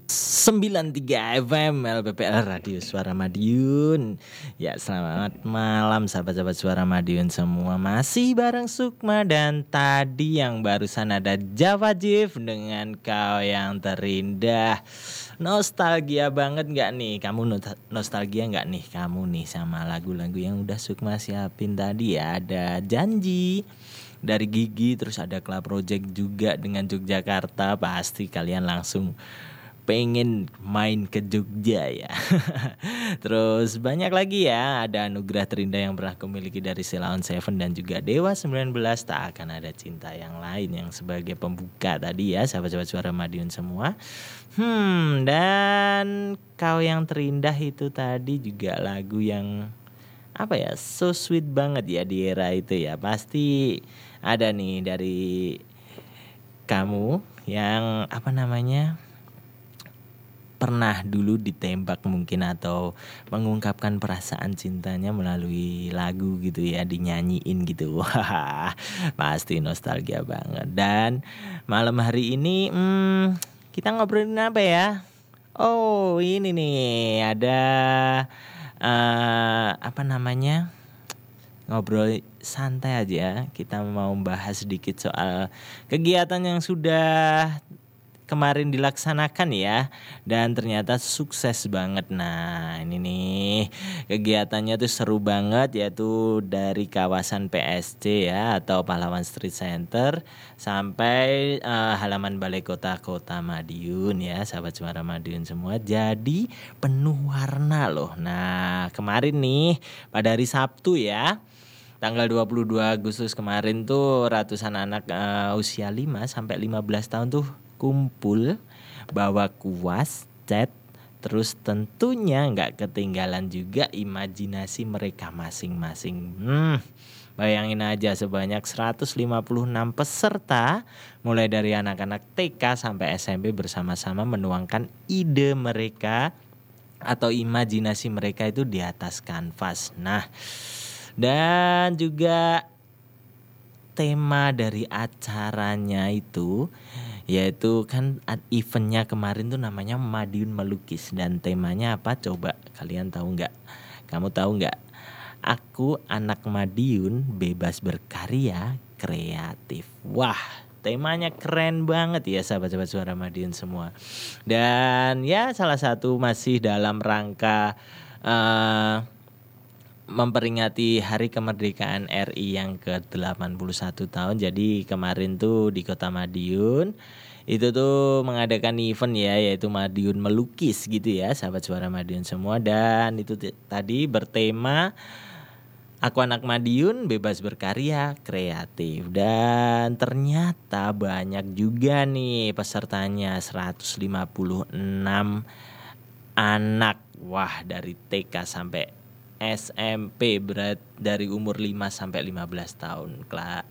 93 FM LPPL Radio Suara Madiun. Ya, selamat malam sahabat-sahabat Suara Madiun semua. Masih bareng Sukma dan tadi yang barusan ada Java Jive dengan Kau Yang Terindah. Nostalgia banget gak nih? Kamu nostalgia gak nih kamu nih sama lagu-lagu yang udah Sukma siapin tadi ya? Ada Janji dari Gigi, terus ada Club Project juga dengan Yogyakarta. Pasti kalian langsung pengen main ke Jogja ya. Terus banyak lagi ya, ada Anugerah Terindah yang pernah kumiliki dari Sheila on 7 dan juga Dewa 19, Tak Akan Ada Cinta Yang Lain yang sebagai pembuka tadi ya, sahabat-sahabat Suara Madiun semua. Dan Kau Yang Terindah itu tadi juga lagu yang apa ya, so sweet banget ya di era itu ya. Pasti ada nih dari kamu yang apa namanya, pernah dulu ditembak mungkin atau mengungkapkan perasaan cintanya melalui lagu gitu ya, dinyanyiin gitu. Wah, pasti nostalgia banget. Dan malam hari ini kita ngobrolin apa ya? Oh, ini nih ada apa namanya? Ngobrol santai aja. Kita mau bahas sedikit soal kegiatan yang sudah kemarin dilaksanakan ya, dan ternyata sukses banget. Nah ini nih kegiatannya tuh seru banget, yaitu dari kawasan PSC ya atau Pahlawan Street Center sampai halaman Balai Kota Madiun ya, sahabat Suara Madiun semua. Jadi penuh warna loh. Nah kemarin nih pada hari Sabtu ya, tanggal 22 Agustus kemarin tuh ratusan anak usia 5 sampai 15 tahun tuh kumpul, bawa kuas, cat, terus tentunya nggak ketinggalan juga imajinasi mereka masing-masing. Bayangin aja sebanyak 156 peserta mulai dari anak-anak TK sampai SMP bersama-sama menuangkan ide mereka atau imajinasi mereka itu di atas kanvas. Nah, dan juga tema dari acaranya itu yaitu kan eventnya kemarin tuh namanya Madiun Melukis, dan temanya apa coba kalian tahu nggak? Kamu tahu nggak? Aku anak Madiun bebas berkarya kreatif. Wah, temanya keren banget ya sahabat-sahabat Suara Madiun semua. Dan ya salah satu masih dalam rangka memperingati Hari Kemerdekaan RI yang ke-81 tahun. Jadi kemarin tuh di Kota Madiun itu tuh mengadakan event ya, yaitu Madiun Melukis gitu ya, sahabat Suara Madiun semua. Dan itu tadi bertema Aku Anak Madiun Bebas Berkarya Kreatif. Dan ternyata banyak juga nih pesertanya, 156 anak. Wah, dari TK sampai SMP, berat dari umur 5 sampai 15 tahun.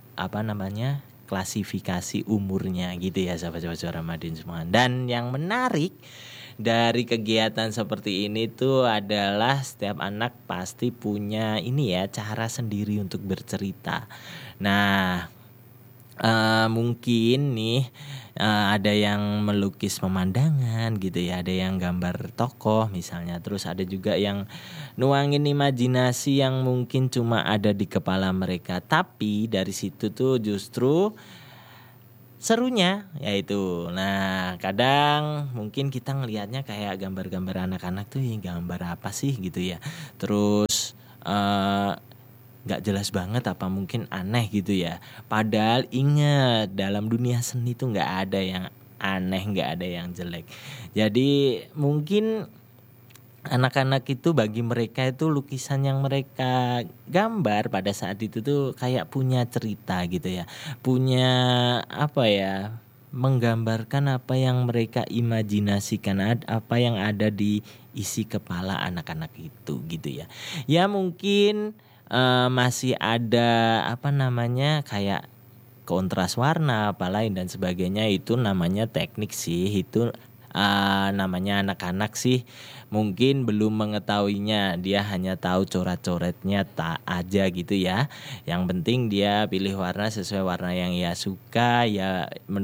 Klasifikasi umurnya gitu ya sahabat-sahabat Suara Madiun semua. Dan yang menarik dari kegiatan seperti ini tuh adalah setiap anak pasti punya ini ya, cara sendiri untuk bercerita. Nah, mungkin nih ada yang melukis pemandangan gitu ya, ada yang gambar tokoh misalnya, terus ada juga yang nuangin imajinasi yang mungkin cuma ada di kepala mereka. Tapi dari situ tuh justru serunya yaitu, nah kadang mungkin kita ngelihatnya kayak gambar-gambar anak-anak tuh gambar apa sih gitu ya, terus gak jelas banget apa mungkin aneh gitu ya. Padahal ingat, dalam dunia seni tuh gak ada yang aneh, gak ada yang jelek. Jadi mungkin anak-anak itu, bagi mereka itu lukisan yang mereka gambar pada saat itu tuh kayak punya cerita gitu ya, punya apa ya, menggambarkan apa yang mereka imajinasikan, apa yang ada di isi kepala anak-anak itu gitu ya. Ya mungkin masih ada apa namanya kayak kontras warna apa lain dan sebagainya, itu namanya teknik sih, itu namanya anak-anak sih mungkin belum mengetahuinya, dia hanya tahu coret-coretnya tak aja gitu ya. Yang penting dia pilih warna sesuai warna yang ia suka ya, menurut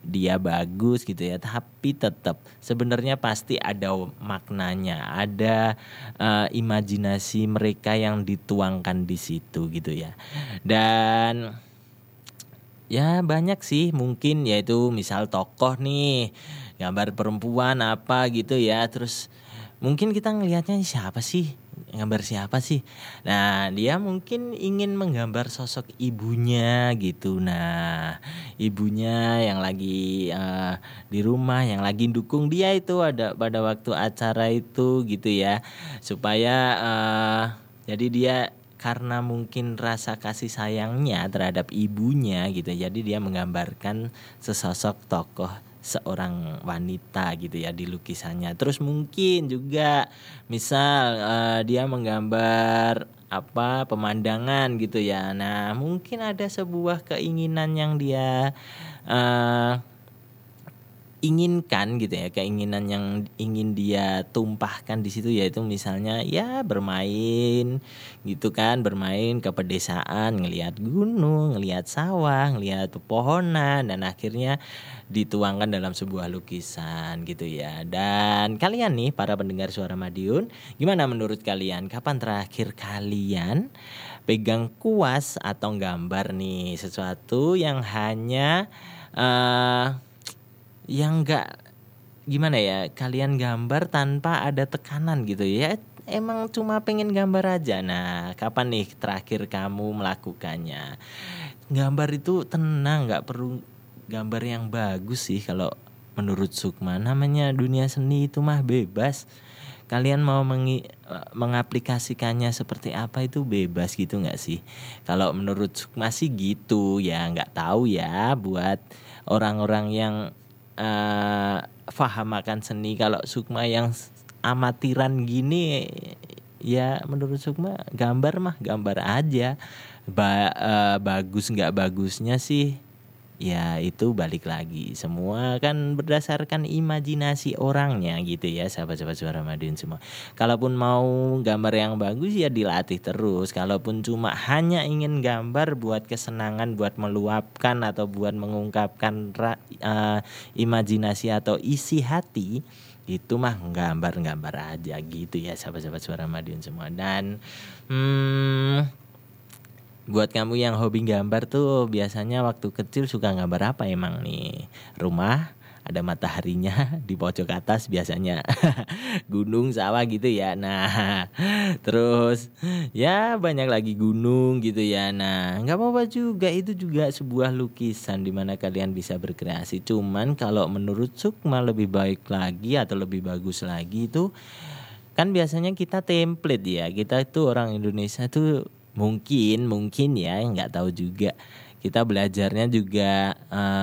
dia bagus gitu ya, tapi tetap sebenarnya pasti ada maknanya, ada imajinasi mereka yang dituangkan di situ gitu ya. Dan ya banyak sih mungkin, yaitu misal tokoh nih, gambar perempuan apa gitu ya, terus mungkin kita ngelihatnya siapa sih, gambar siapa sih. Nah dia mungkin ingin menggambar sosok ibunya gitu. Nah ibunya yang lagi di rumah, yang lagi dukung dia itu ada pada waktu acara itu gitu ya, supaya jadi dia karena mungkin rasa kasih sayangnya terhadap ibunya gitu, jadi dia menggambarkan sesosok tokoh seorang wanita gitu ya di lukisannya. Terus mungkin juga misal dia menggambar apa pemandangan gitu ya. Nah mungkin ada sebuah keinginan yang dia eh, inginkan gitu ya, keinginan yang ingin dia tumpahkan di situ, yaitu misalnya ya bermain gitu kan, bermain ke pedesaan, ngelihat gunung, ngelihat sawah, ngelihat pepohonan, dan akhirnya dituangkan dalam sebuah lukisan gitu ya. Dan kalian nih para pendengar Suara Madiun, gimana menurut kalian, kapan terakhir kalian pegang kuas atau gambar nih sesuatu yang hanya yang enggak, gimana ya, kalian gambar tanpa ada tekanan gitu ya, emang cuma pengen gambar aja. Nah kapan nih terakhir kamu melakukannya? Gambar itu tenang, nggak perlu gambar yang bagus sih kalau menurut Sukma. Namanya dunia seni itu mah bebas, kalian mau mengaplikasikannya seperti apa itu bebas gitu nggak sih? Kalau menurut Sukma sih gitu ya, nggak tahu ya buat orang-orang yang paham akan seni. Kalau Sukma yang amatiran gini ya, menurut Sukma gambar mah gambar aja. Bagus nggak bagusnya sih ya itu balik lagi, semua kan berdasarkan imajinasi orangnya gitu ya, sahabat-sahabat Suara Madiun semua. Kalaupun mau gambar yang bagus ya dilatih terus. Kalaupun cuma hanya ingin gambar buat kesenangan, buat meluapkan atau buat mengungkapkan imajinasi atau isi hati, itu mah gambar-gambar aja gitu ya, sahabat-sahabat Suara Madiun semua. Dan buat kamu yang hobi gambar tuh, biasanya waktu kecil suka gambar apa emang nih? Rumah, ada mataharinya di pojok atas biasanya. Gunung, sawah gitu ya. Nah, terus ya banyak lagi gunung gitu ya. Nah, nggak apa-apa juga, itu juga sebuah lukisan di mana kalian bisa berkreasi. Cuman kalau menurut Sukma lebih baik lagi atau lebih bagus lagi itu, kan biasanya kita template ya. Kita itu orang Indonesia tuh mungkin ya, nggak tahu juga, kita belajarnya juga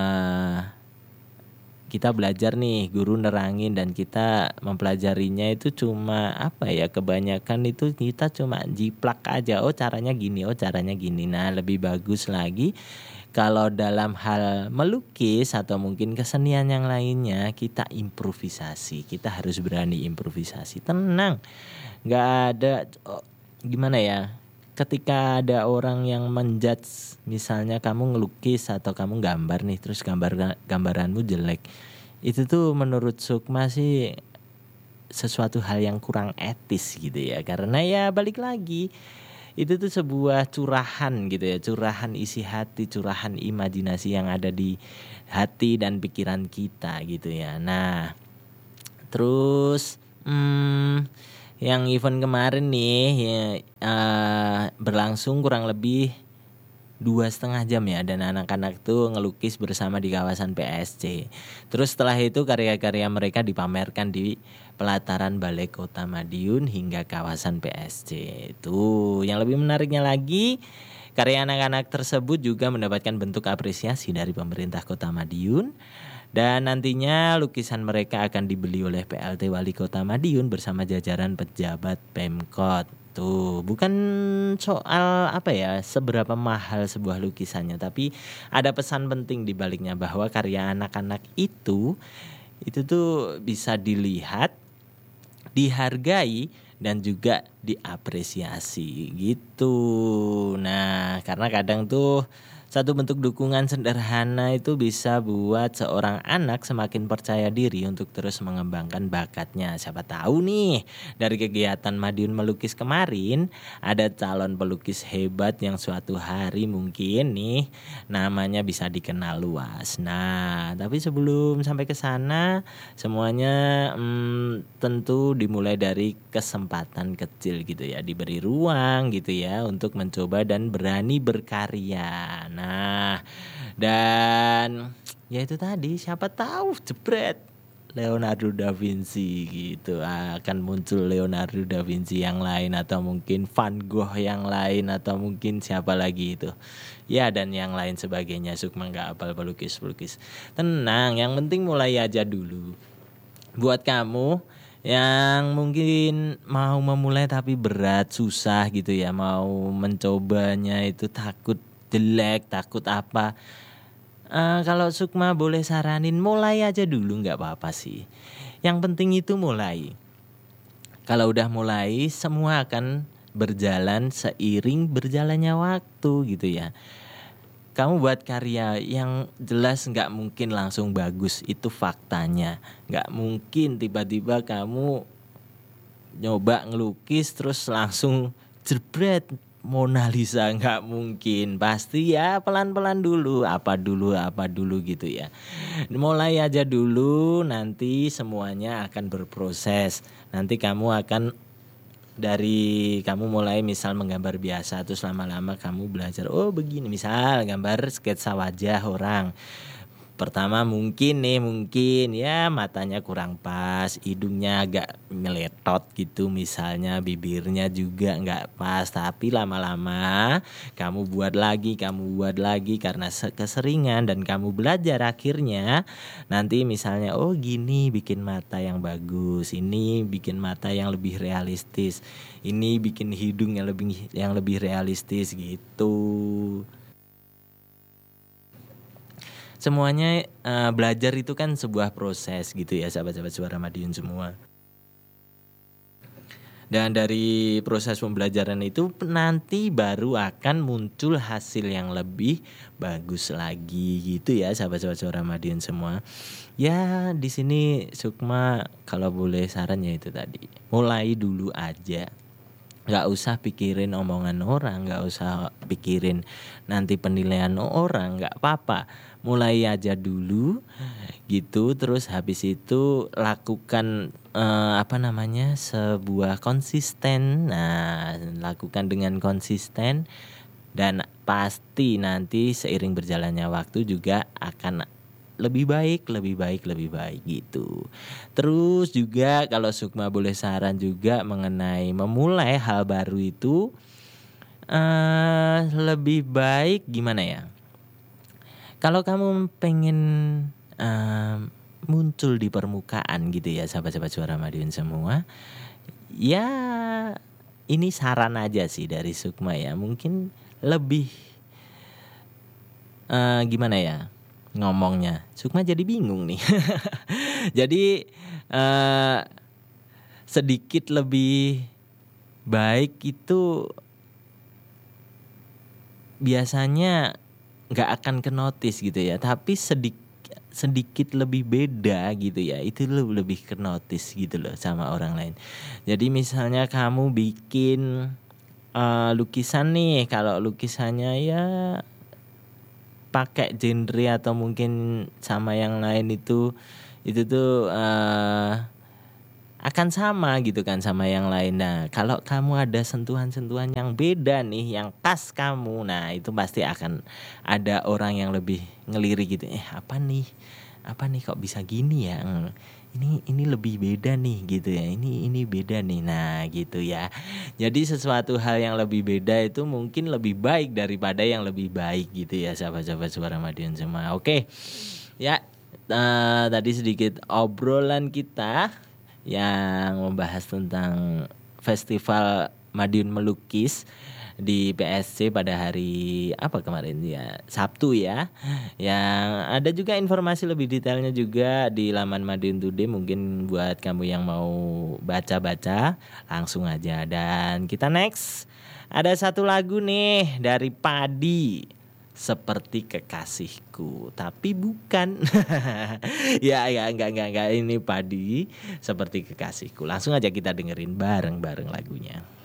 kita belajar nih, guru nerangin dan kita mempelajarinya itu cuma apa ya, kebanyakan itu kita cuma jiplak aja, oh caranya gini, oh caranya gini. Nah lebih bagus lagi kalau dalam hal melukis atau mungkin kesenian yang lainnya, kita improvisasi. Kita harus berani improvisasi, tenang, nggak ada gimana ya, ketika ada orang yang menjudge, misalnya kamu ngelukis atau kamu gambar nih, terus gambaranmu jelek, itu tuh menurut Sukma sih sesuatu hal yang kurang etis gitu ya. Karena ya balik lagi, itu tuh sebuah curahan gitu ya, curahan isi hati, curahan imajinasi yang ada di hati dan pikiran kita gitu ya. Nah terus yang event kemarin nih ya, berlangsung kurang lebih 2,5 jam ya, dan anak-anak tuh ngelukis bersama di kawasan PSC. Terus setelah itu karya-karya mereka dipamerkan di pelataran Balai Kota Madiun hingga kawasan PSC. Itu yang lebih menariknya lagi, karya anak-anak tersebut juga mendapatkan bentuk apresiasi dari pemerintah Kota Madiun. Dan nantinya lukisan mereka akan dibeli oleh PLT Wali Kota Madiun bersama jajaran pejabat Pemkot. Tuh, bukan soal apa ya, seberapa mahal sebuah lukisannya, tapi ada pesan penting di baliknya, bahwa karya anak-anak itu tuh bisa dilihat, dihargai, dan juga diapresiasi gitu. Nah, karena kadang tuh Satu bentuk dukungan sederhana itu bisa buat seorang anak semakin percaya diri untuk terus mengembangkan bakatnya. Siapa tahu nih, dari kegiatan Madiun Melukis kemarin ada calon pelukis hebat yang suatu hari mungkin nih namanya bisa dikenal luas. Nah, tapi sebelum sampai ke sana semuanya tentu dimulai dari kesempatan kecil gitu ya, diberi ruang gitu ya untuk mencoba dan berani berkarya. Nah, dan ya itu tadi, siapa tahu jebret Leonardo da Vinci gitu, akan muncul Leonardo da Vinci yang lain, atau mungkin Van Gogh yang lain, atau mungkin siapa lagi itu ya, dan yang lain sebagainya. Sukma nggak hafal pelukis. Tenang, yang penting mulai aja dulu. Buat kamu yang mungkin mau memulai tapi berat, susah gitu ya, mau mencobanya itu takut jelek, takut apa, kalau Sukma boleh saranin, mulai aja dulu, nggak apa-apa sih. Yang penting itu mulai. Kalau udah mulai, semua akan berjalan seiring berjalannya waktu gitu ya. Kamu buat karya yang jelas nggak mungkin langsung bagus, itu faktanya. Nggak mungkin tiba-tiba kamu nyoba ngelukis terus langsung jebret Mona Lisa, nggak mungkin. Pasti ya pelan-pelan dulu, apa dulu gitu ya. Mulai aja dulu, nanti semuanya akan berproses. Nanti kamu akan, dari kamu mulai misal menggambar biasa, terus lama-lama kamu belajar, oh begini, misal gambar sketsa wajah orang. Pertama mungkin ya matanya kurang pas, hidungnya agak meletot gitu misalnya, bibirnya juga nggak pas. Tapi lama-lama kamu buat lagi karena keseringan dan kamu belajar, akhirnya nanti misalnya oh gini bikin mata yang bagus, ini bikin mata yang lebih realistis, ini bikin hidung yang lebih realistis gitu. Semuanya belajar itu kan sebuah proses gitu ya, sahabat-sahabat Suara Madiun semua. Dan dari proses pembelajaran itu nanti baru akan muncul hasil yang lebih bagus lagi gitu ya, sahabat-sahabat Suara Madiun semua. Ya di sini Sukma kalau boleh saran ya itu tadi, mulai dulu aja. Gak usah pikirin omongan orang, gak usah pikirin nanti penilaian orang, gak apa-apa. Mulai aja dulu gitu, terus habis itu lakukan sebuah konsisten. Nah, lakukan dengan konsisten dan pasti nanti seiring berjalannya waktu juga akan lebih baik gitu. Terus juga kalau Sukma boleh saran juga mengenai memulai hal baru itu, lebih baik gimana ya? Kalau kamu pengen muncul di permukaan gitu ya, sahabat-sahabat Suara Madiun semua, ya ini saran aja sih dari Sukma ya, mungkin lebih gimana ya ngomongnya, Sukma jadi bingung nih. Jadi sedikit lebih baik itu biasanya nggak akan ke notice gitu ya, tapi sedikit lebih beda gitu ya, itu lebih ke notice gitu loh sama orang lain. Jadi misalnya kamu bikin lukisan nih, kalau lukisannya ya pakai genre atau mungkin sama yang lain itu tuh akan sama gitu kan sama yang lain. Nah, kalau kamu ada sentuhan-sentuhan yang beda nih, yang khas kamu, nah itu pasti akan ada orang yang lebih ngelirik gitu. Apa nih kok bisa gini ya? Ini lebih beda nih gitu ya. Ini beda nih. Nah, gitu ya. Jadi sesuatu hal yang lebih beda itu mungkin lebih baik daripada yang lebih baik gitu ya, sahabat-sahabat Suara Madiun semua. Oke. Ya, tadi sedikit obrolan kita yang membahas tentang Festival Madiun Melukis di PSC pada hari apa kemarin ya, Sabtu ya. Yang ada juga informasi lebih detailnya juga di laman Madiun Today, mungkin buat kamu yang mau baca-baca langsung aja. Dan kita next ada satu lagu nih dari Padi. seperti kekasihku, tapi bukan. Ya enggak ini Padi seperti kekasihku. Langsung aja kita dengerin bareng-bareng lagunya.